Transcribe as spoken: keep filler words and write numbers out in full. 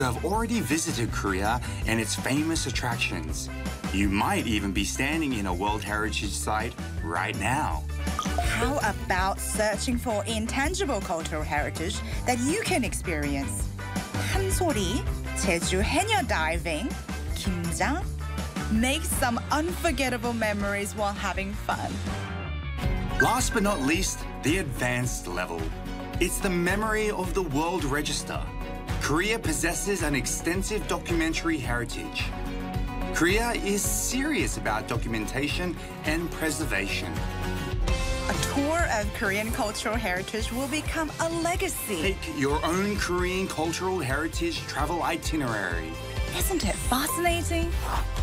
have already visited Korea and its famous attractions. You might even be standing in a World Heritage Site right now. How about searching for intangible cultural heritage that you can experience? 한소리, 제주 해녀 diving, 김장. Make some unforgettable memories while having fun. Last but not least, the advanced level. It's the memory of the World Register. Korea possesses an extensive documentary heritage. Korea is serious about documentation and preservation. A tour of Korean cultural heritage will become a legacy. Take your own Korean cultural heritage travel itinerary. Isn't it fascinating?